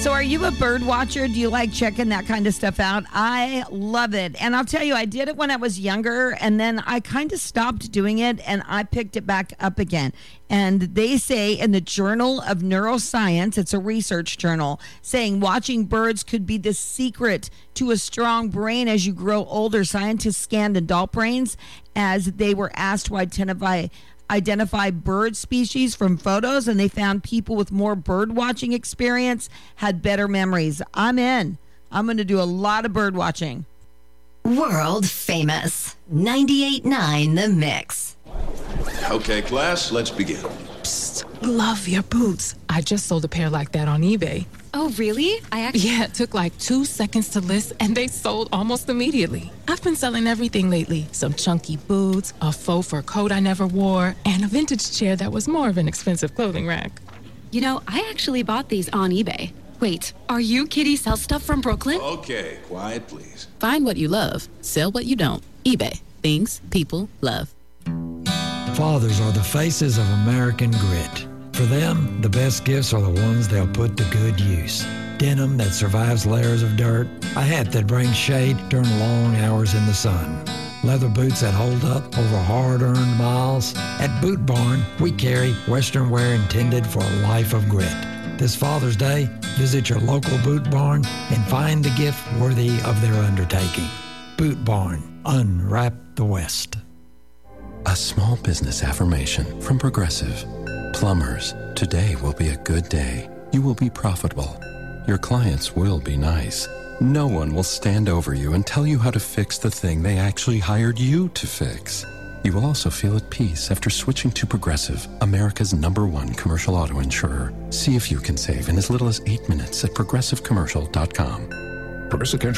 So are you a bird watcher? Do you like checking that kind of stuff out? I love it. And I'll tell you, I did it when I was younger, and then I kind of stopped doing it, and I picked it back up again. And they say in the Journal of Neuroscience, it's a research journal, saying watching birds could be the secret to a strong brain as you grow older. Scientists scanned adult brains as they were asked to identify bird species from photos, and they found people with more bird watching experience had better memories. I'm in. I'm going to do a lot of bird watching. World famous 98.9 The Mix. Okay, class, let's begin. Psst, love your boots. I just sold a pair like that on eBay. Oh, really? Yeah, it took like 2 seconds to list, and they sold almost immediately. I've been selling everything lately. Some chunky boots, a faux fur coat I never wore, and a vintage chair that was more of an expensive clothing rack. You know, I actually bought these on eBay. Wait, are you Kitty Sell Stuff from Brooklyn? Okay, quiet, please. Find what you love. Sell what you don't. eBay. Things people love. Fathers are the faces of American grit. For them, the best gifts are the ones they'll put to good use. Denim that survives layers of dirt, a hat that brings shade during long hours in the sun, leather boots that hold up over hard-earned miles. At Boot Barn, we carry Western wear intended for a life of grit. This Father's Day, visit your local Boot Barn and find the gift worthy of their undertaking. Boot Barn, unwrap the West. A small business affirmation from Progressive. Plumbers, today will be a good day. You will be profitable. Your clients will be nice. No one will stand over you and tell you how to fix the thing they actually hired you to fix. You will also feel at peace after switching to Progressive, America's #1 commercial auto insurer. See if you can save in as little as 8 minutes at progressivecommercial.com. Progressive